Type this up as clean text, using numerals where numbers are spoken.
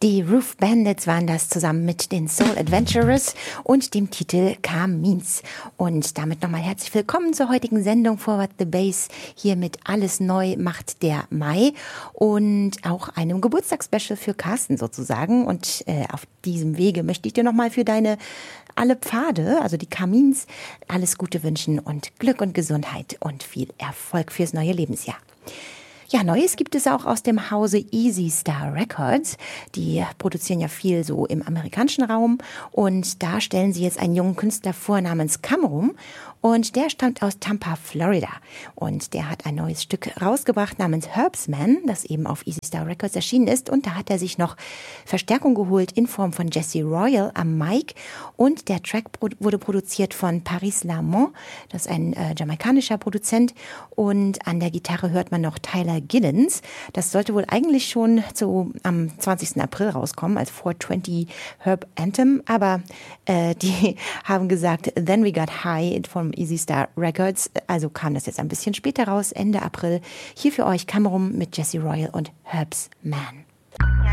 Die Roof Bandits waren das zusammen mit den Soul Adventurers und dem Titel Camins. Und damit nochmal herzlich willkommen zur heutigen Sendung Forward the Bass. Hier mit Alles neu macht der Mai und auch einem Geburtstagsspecial für Carsten sozusagen. Und auf diesem Wege möchte ich dir nochmal für deine alle Pfade, also die Camins, alles Gute wünschen und Glück und Gesundheit und viel Erfolg fürs neue Lebensjahr. Ja, Neues gibt es auch aus dem Hause Easy Star Records. Die produzieren ja viel so im amerikanischen Raum und da stellen sie jetzt einen jungen Künstler vor namens Cameron und der stammt aus Tampa, Florida und der hat ein neues Stück rausgebracht namens Herbsman, das eben auf Easy Star Records erschienen ist und da hat er sich noch Verstärkung geholt in Form von Jesse Royal am Mic und der Track wurde produziert von Paris Lamont, das ist ein jamaikanischer Produzent und an der Gitarre hört man noch Tyler Gillens. Das sollte wohl eigentlich schon am 20. April rauskommen als 420 Herb Anthem, aber die haben gesagt, Then We Got High vom Easy Star Records, also kam das jetzt ein bisschen später raus, Ende April. Hier für euch Cameron mit Jesse Royal und Herbsman.